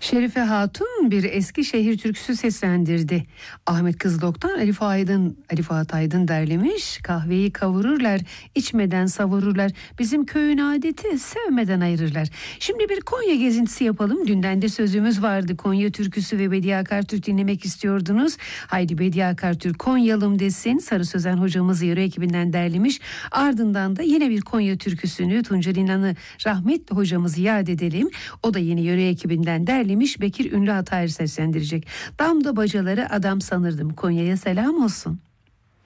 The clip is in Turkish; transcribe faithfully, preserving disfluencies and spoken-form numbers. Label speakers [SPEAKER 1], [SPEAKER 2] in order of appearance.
[SPEAKER 1] Şerife Hatun bir Eskişehir türküsü seslendirdi. Ahmet Kızılok'tan Arif Aydın, Arif Fuat Aydın derlemiş. Kahveyi kavururlar, içmeden savururlar. Bizim köyün adeti sevmeden ayırırlar. Şimdi bir Konya gezintisi yapalım. Dünden de sözümüz vardı. Konya türküsü ve Bediye Akartürk dinlemek istiyordunuz. Haydi Bediye Akartürk Konyalım desin. Sarı Sözen hocamız Yörü ekibinden derlemiş. Ardından da yine bir Konya türküsünü Tuncer İnan'ı rahmetli hocamızı yad edelim. O da yine Yörü ekibinden derlemiş. Bekir Ünlü Hatayır seslendirecek. Damda bacaları adam sanırdım. Konya'ya selam olsun.